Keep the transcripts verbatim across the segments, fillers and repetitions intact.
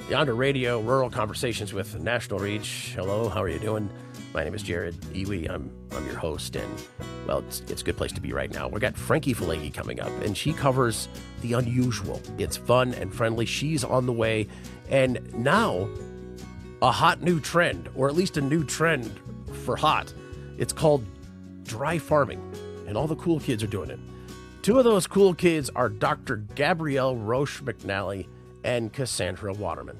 Yonder Radio, Rural Conversations with National Reach. Hello, how are you doing? My name is Jared Iwi. I'm I'm your host, and, well, it's, it's a good place to be right now. We've got Frankie Falegi coming up, and she covers the unusual. It's fun and friendly. She's on the way, and now a hot new trend, or at least a new trend for hot. It's called dry farming, and all the cool kids are doing it. Two of those cool kids are Doctor Gabrielle Roche McNally and Cassandra Waterman.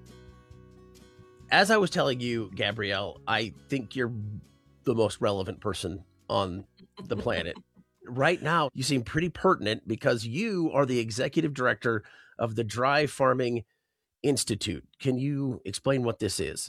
As I was telling you, Gabrielle, I think you're the most relevant person on the planet. Right now, you seem pretty pertinent because you are the executive director of the Dry Farming Institute. Can you explain what this is?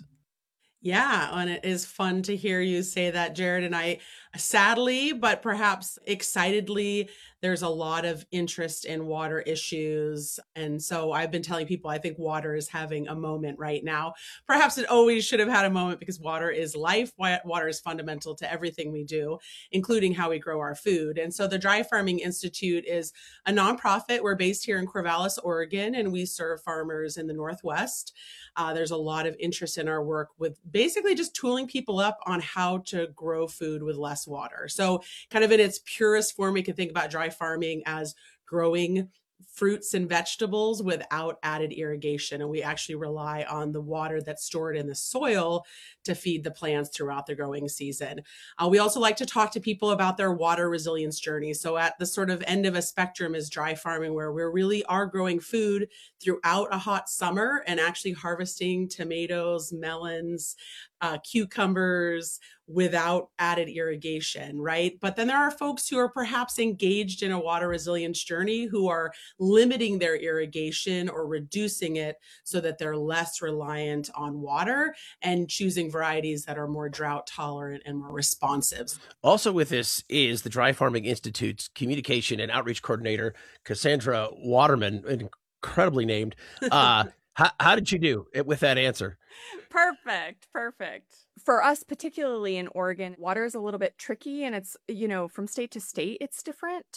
Yeah, and it is fun to hear you say that, Jared. And I, sadly, but perhaps excitedly, there's a lot of interest in water issues. And so I've been telling people I think water is having a moment right now. Perhaps it always should have had a moment because water is life. Water is fundamental to everything we do, including how we grow our food. And so the Dry Farming Institute is a nonprofit. We're based here in Corvallis, Oregon, and we serve farmers in the Northwest. Uh, there's a lot of interest in our work with basically just tooling people up on how to grow food with less water. So kind of in its purest form, we can think about dry farming as growing fruits and vegetables without added irrigation. And we actually rely on the water that's stored in the soil to feed the plants throughout the growing season. Uh, we also like to talk to people about their water resilience journey. So at the sort of end of a spectrum is dry farming, where we really are growing food throughout a hot summer and actually harvesting tomatoes, melons, uh, cucumbers without added irrigation, right? But then there are folks who are perhaps engaged in a water resilience journey who are limiting their irrigation or reducing it so that they're less reliant on water and choosing varieties that are more drought tolerant and more responsive. Also with this is the Dry Farming Institute's communication and outreach coordinator, Cassandra Waterman, incredibly named. Uh, how, how did you do it with that answer? Perfect. Perfect. For us, particularly in Oregon, water is a little bit tricky, and it's, you know, from state to state, it's different.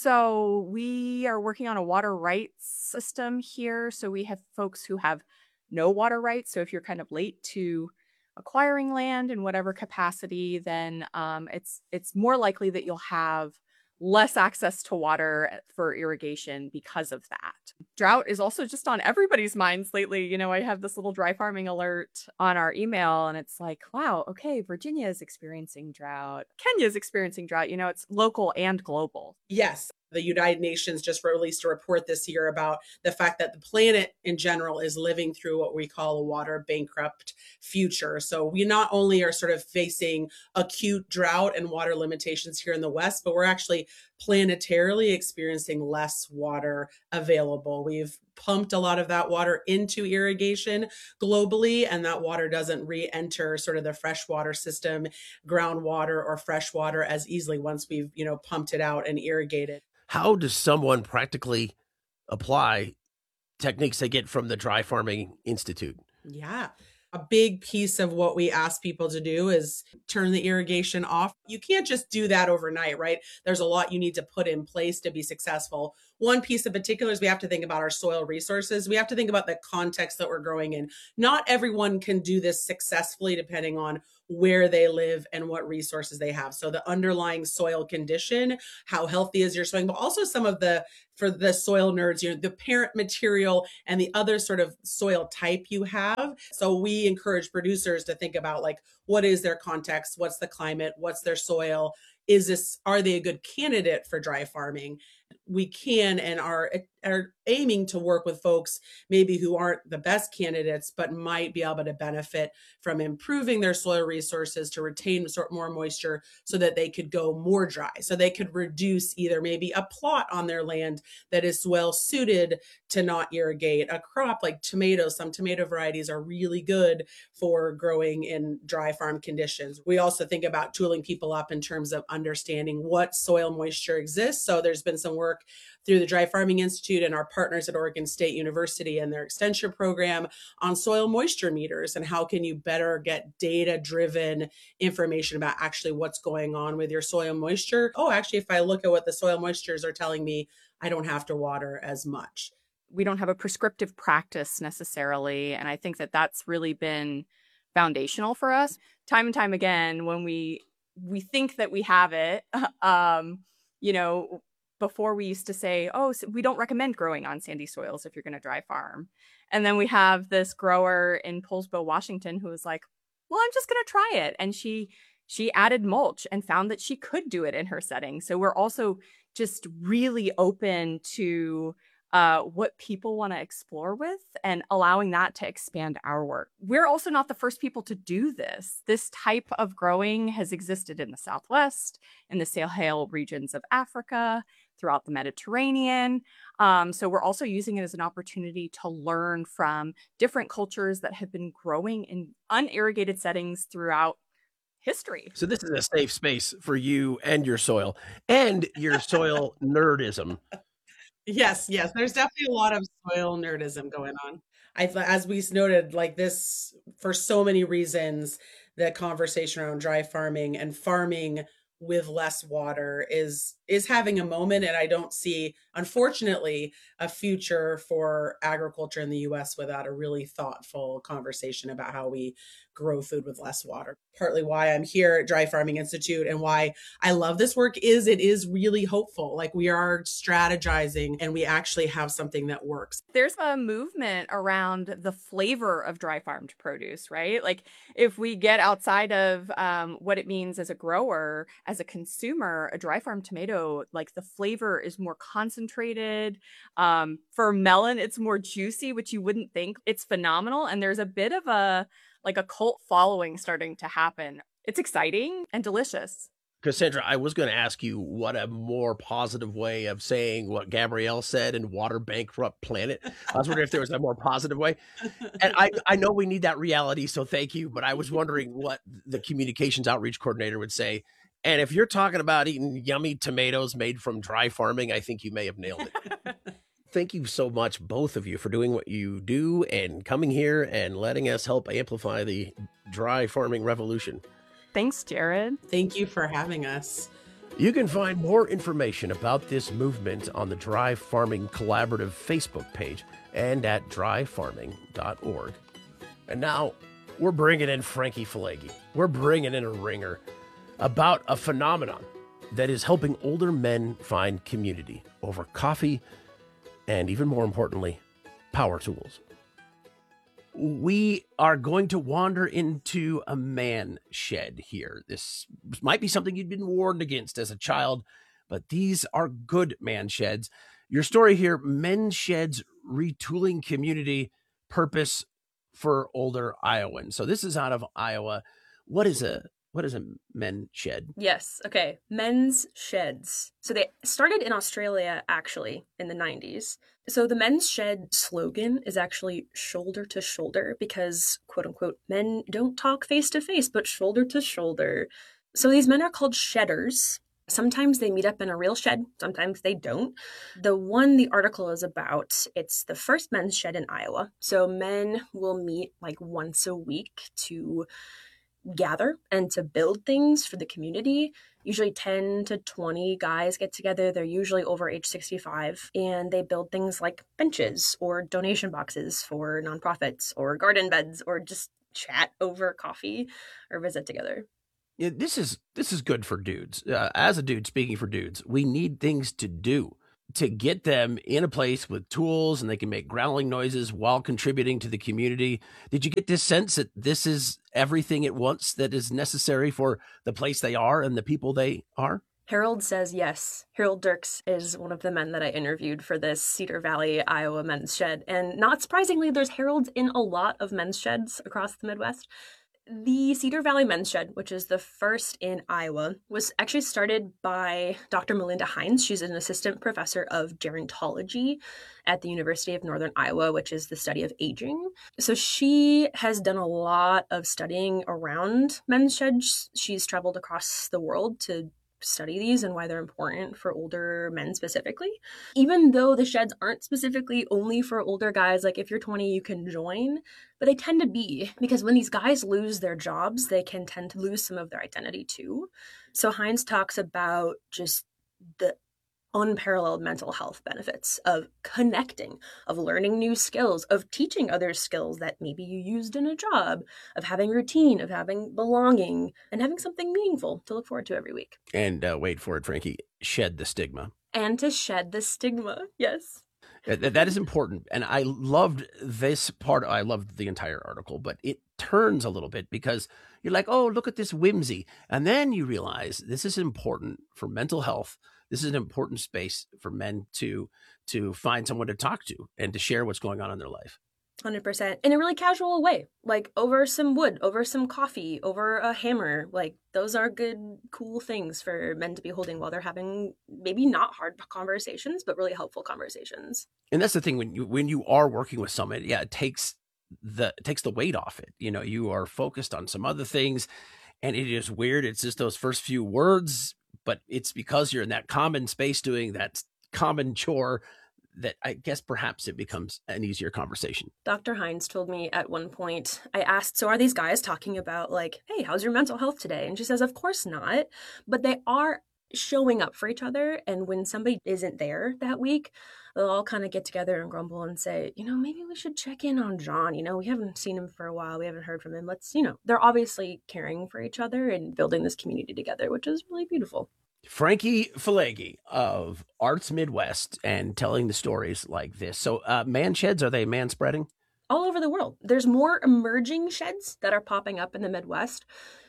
So we are working on a water rights system here. So we have folks who have no water rights. So if you're kind of late to acquiring land in whatever capacity, then um, it's it's more likely that you'll have less access to water for irrigation because of that. Drought is also just on everybody's minds lately. You know, I have this little dry farming alert on our email, and it's like, wow, okay, Virginia is experiencing drought. Kenya is experiencing drought. You know, it's local and global. Yes. The United Nations just released a report this year about the fact that the planet in general is living through what we call a water bankrupt future. So we not only are sort of facing acute drought and water limitations here in the West, but we're actually planetarily experiencing less water available. We've pumped a lot of that water into irrigation globally, and that water doesn't re-enter sort of the freshwater system, groundwater or freshwater as easily once we've, you know, pumped it out and irrigated. How does someone practically apply techniques they get from the Dry Farming Institute? Yeah. A big piece of what we ask people to do is turn the irrigation off. You can't just do that overnight, right? There's a lot you need to put in place to be successful. One piece in particular is we have to think about our soil resources. We have to think about the context that we're growing in. Not everyone can do this successfully depending on where they live and what resources they have. So the underlying soil condition, how healthy is your soil, but also some of the, for the soil nerds, you know, the parent material and the other sort of soil type you have. So we encourage producers to think about, like, what is their context? What's the climate? What's their soil? Is this, are they a good candidate for dry farming? We can and are, are aiming to work with folks maybe who aren't the best candidates, but might be able to benefit from improving their soil resources to retain more moisture so that they could go more dry. So they could reduce either maybe a plot on their land that is well suited to not irrigate, a crop like tomatoes. Some tomato varieties are really good for growing in dry farm conditions. We also think about tooling people up in terms of understanding what soil moisture exists. So there's been some work through the Dry Farming Institute and our partners at Oregon State University and their extension program on soil moisture meters and how can you better get data-driven information about actually what's going on with your soil moisture. Oh, actually, if I look at what the soil moistures are telling me, I don't have to water as much. We don't have a prescriptive practice necessarily. And I think that that's really been foundational for us. Time and time again, when we we think that we have it, um, you know, before we used to say, oh, so we don't recommend growing on sandy soils if you're going to dry farm. And then we have this grower in Poulsbo, Washington, who was like, well, I'm just going to try it. And she she added mulch and found that she could do it in her setting. So we're also just really open to uh, what people want to explore with and allowing that to expand our work. We're also not the first people to do this. This type of growing has existed in the Southwest, in the Sahel regions of Africa, throughout the Mediterranean. Um, so we're also using it as an opportunity to learn from different cultures that have been growing in unirrigated settings throughout history. So this is a safe space for you and your soil and your soil nerdism. Yes, yes. There's definitely a lot of soil nerdism going on. I, as we noted, like this, for so many reasons, the conversation around dry farming and farming with less water is is having a moment. And I don't see, unfortunately, a future for agriculture in the U S without a really thoughtful conversation about how we grow food with less water. Partly why I'm here at Dry Farming Institute and why I love this work is it is really hopeful. Like we are strategizing and we actually have something that works. There's a movement around the flavor of dry farmed produce, right? Like if we get outside of um, what it means as a grower, as a consumer, a dry farmed tomato, like the flavor is more concentrated. Um, for melon, it's more juicy, which you wouldn't think. It's phenomenal. And there's a bit of a like a cult following starting to happen. It's exciting and delicious. Cassandra, I was going to ask you what a more positive way of saying what Gabrielle said in Water Bankrupt Planet. I was wondering if there was a more positive way. And I, I know we need that reality, so thank you. But I was wondering what the communications outreach coordinator would say. And if you're talking about eating yummy tomatoes made from dry farming, I think you may have nailed it. Thank you so much, both of you, for doing what you do and coming here and letting us help amplify the dry farming revolution. Thanks, Jared. Thank you for having us. You can find more information about this movement on the Dry Farming Collaborative Facebook page and at dry farming dot org. And now we're bringing in Frankie Falegi. We're bringing in a ringer about a phenomenon that is helping older men find community over coffee and, even more importantly, power tools. We are going to wander into a man shed here. This might be something you'd been warned against as a child, but these are good man sheds. Your story here, Men's Sheds Retooling Community Purpose for Older Iowans. So this is out of Iowa. What is a What is a men's shed? Yes. Okay. Men's sheds. So they started in Australia, actually, in the nineties. So the men's shed slogan is actually shoulder to shoulder because, quote unquote, men don't talk face to face, but shoulder to shoulder. So these men are called shedders. Sometimes they meet up in a real shed. Sometimes they don't. The one the article is about, it's the first men's shed in Iowa. So men will meet like once a week to gather and to build things for the community. Usually ten to twenty guys get together. They're usually over age sixty-five, and they build things like benches or donation boxes for nonprofits or garden beds or just chat over coffee or visit together. Yeah, this is this is good for dudes. Uh, as a dude, speaking for dudes, we need things to do to get them in a place with tools and they can make growling noises while contributing to the community. Did you get this sense that this is everything at once that is necessary for the place they are and the people they are? Harold says yes. Harold Dirks is one of the men that I interviewed for this Cedar Valley, Iowa men's shed. And not surprisingly, there's Harolds in a lot of men's sheds across the Midwest. The Cedar Valley Men's Shed, which is the first in Iowa, was actually started by Doctor Melinda Hines. She's an assistant professor of gerontology at the University of Northern Iowa, which is the study of aging. So she has done a lot of studying around men's sheds. She's traveled across the world to study these and why they're important for older men specifically. Even though the sheds aren't specifically only for older guys, like if you're twenty, you can join, but they tend to be because when these guys lose their jobs, they can tend to lose some of their identity too. So Hines talks about just the unparalleled mental health benefits of connecting, of learning new skills, of teaching others skills that maybe you used in a job, of having routine, of having belonging, and having something meaningful to look forward to every week. And uh, wait for it, Frankie, shed the stigma. And to shed the stigma, yes. That is important. And I loved this part. I loved the entire article, but it turns a little bit because you're like, oh, look at this whimsy. And then you realize this is important for mental health. This is an important space for men to to find someone to talk to and to share what's going on in their life. one hundred percent. In a really casual way, like over some wood, over some coffee, over a hammer. Like those are good, cool things for men to be holding while they're having maybe not hard conversations, but really helpful conversations. And that's the thing, when you when you are working with someone, yeah, it takes the it takes the weight off it. You know, you are focused on some other things, and it is weird. It's just those first few words, but it's because you're in that common space doing that common chore that I guess perhaps it becomes an easier conversation. Doctor Hines told me at one point, I asked, so are these guys talking about like, hey, how's your mental health today? And she says, of course not. But they are showing up for each other. And when somebody isn't there that week, they'll all kind of get together and grumble and say, you know, maybe we should check in on John. You know, we haven't seen him for a while. We haven't heard from him. Let's, you know, they're obviously caring for each other and building this community together, which is really beautiful. Frankie Falegi of Arts Midwest and telling the stories like this. So uh, man sheds, are they man spreading? All over the world. There's more emerging sheds that are popping up in the Midwest.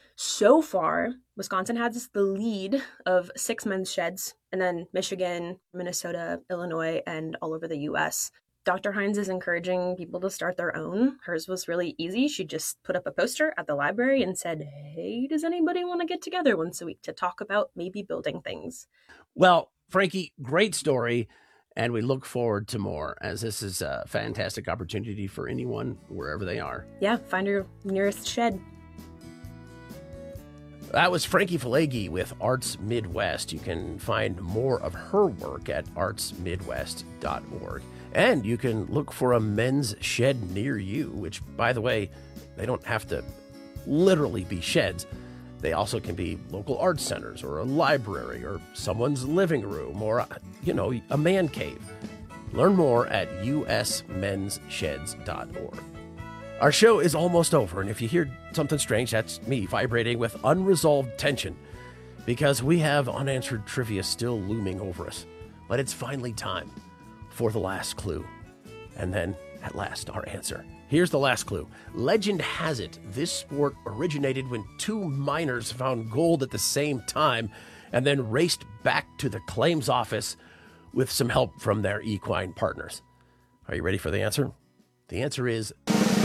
So far, Wisconsin has the lead of six men's sheds, and then Michigan, Minnesota, Illinois, and all over the U S. Doctor Hines is encouraging people to start their own. Hers was really easy. She just put up a poster at the library and said, hey, does anybody want to get together once a week to talk about maybe building things? Well, Frankie, great story. And we look forward to more, as this is a fantastic opportunity for anyone, wherever they are. Yeah, find your nearest shed. That was Frankie Falegi with Arts Midwest. You can find more of her work at arts midwest dot org. And you can look for a men's shed near you, which, by the way, they don't have to literally be sheds. They also can be local arts centers or a library or someone's living room or, you know, a man cave. Learn more at u s men's sheds dot org. Our show is almost over, and if you hear something strange, that's me vibrating with unresolved tension because we have unanswered trivia still looming over us. But it's finally time for the last clue. And then, at last, our answer. Here's the last clue. Legend has it this sport originated when two miners found gold at the same time and then raced back to the claims office with some help from their equine partners. Are you ready for the answer? The answer is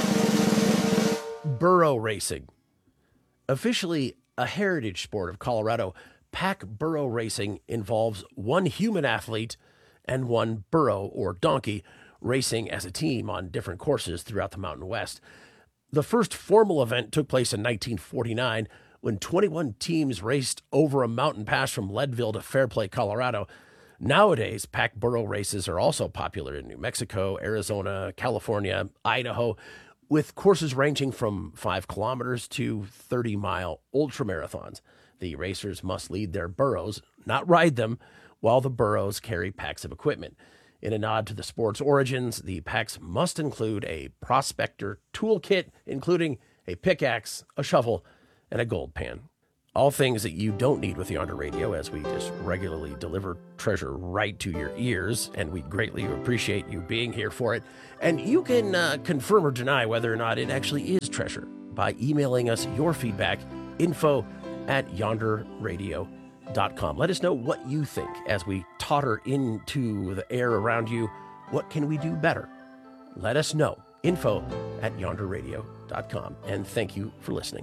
burro racing. Officially a heritage sport of Colorado, pack burro racing involves one human athlete and one burro or donkey racing as a team on different courses throughout the Mountain West. The first formal event took place in nineteen forty-nine when twenty-one teams raced over a mountain pass from Leadville to Fairplay, Colorado. Nowadays, pack burro races are also popular in New Mexico, Arizona, California, Idaho, with courses ranging from five kilometers to thirty-mile ultramarathons. The racers must lead their burros, not ride them, while the burros carry packs of equipment. In a nod to the sport's origins, the packs must include a prospector toolkit, including a pickaxe, a shovel, and a gold pan. All things that you don't need with Yonder Radio, as we just regularly deliver treasure right to your ears, and we greatly appreciate you being here for it. And you can uh, confirm or deny whether or not it actually is treasure by emailing us your feedback, info at yonder radio dot com. Let us know what you think as we totter into the air around you. What can we do better? Let us know, info at yonder radio dot com. And thank you for listening.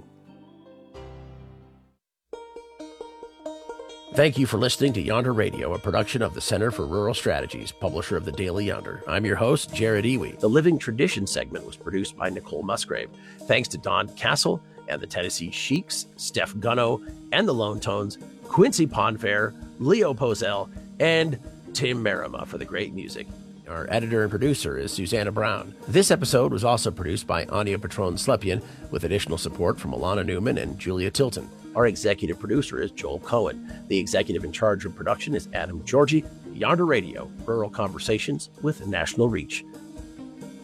Thank you for listening to Yonder Radio, a production of the Center for Rural Strategies, publisher of the Daily Yonder. I'm your host, Jared Iwi. The Living Tradition segment was produced by Nicole Musgrave. Thanks to Don Castle and the Tennessee Sheiks, Steph Gunno and the Lone Tones, Quincy Ponfair, Leo Pozell, and Tim Merima for the great music. Our editor and producer is Susanna Brown. This episode was also produced by Anya Patron-Slepian, with additional support from Alana Newman and Julia Tilton. Our executive producer is Joel Cohen. The executive in charge of production is Adam Georgie. Yonder Radio, Rural Conversations with National Reach.